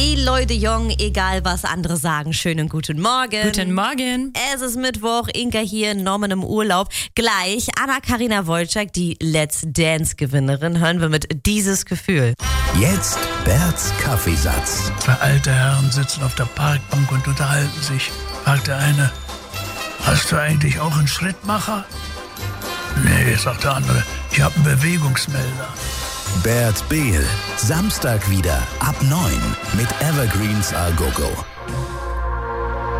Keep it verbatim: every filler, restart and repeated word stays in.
Eloy de Jong, egal was andere sagen, schönen guten Morgen. Guten Morgen. Es ist Mittwoch, Inka hier, Norman im Urlaub. Gleich Anna-Karina Wolczak, die Let's Dance-Gewinnerin, hören wir mit Dieses Gefühl. Jetzt Berts Kaffeesatz. Zwei alte Herren sitzen auf der Parkbank und unterhalten sich. Fragt der eine, hast du eigentlich auch einen Schrittmacher? Nee, sagt der andere, ich habe einen Bewegungsmelder. Bert Behl, Samstag wieder ab neun mit Evergreens Al Gogo.